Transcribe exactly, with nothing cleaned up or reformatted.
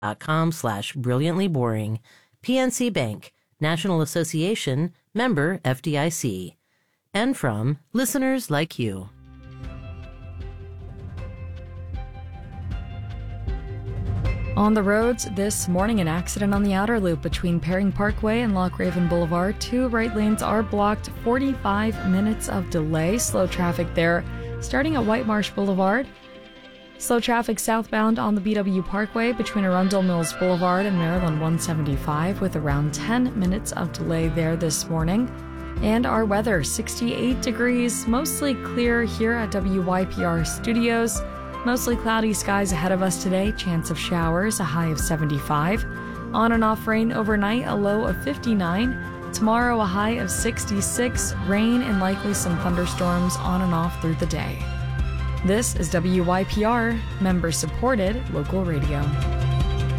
dot com slash brilliantly boring. P N C Bank, National Association, member F D I C. And from listeners like you. On the roads this morning, an accident on the outer loop between Perring Parkway and Loch Raven Boulevard. Two right lanes are blocked, forty-five minutes of delay. Slow traffic there starting at White Marsh Boulevard. Slow traffic southbound on the B W Parkway between Arundel Mills Boulevard and Maryland one seventy-five with around ten minutes of delay there this morning. And our weather, sixty-eight degrees, mostly clear here at W Y P R Studios. Mostly cloudy skies ahead of us today, chance of showers, a high of seventy-five. On and off rain overnight, a low of fifty-nine. Tomorrow, a high of sixty-six. Rain and likely some thunderstorms on and off through the day. This is W Y P R, member-supported local radio.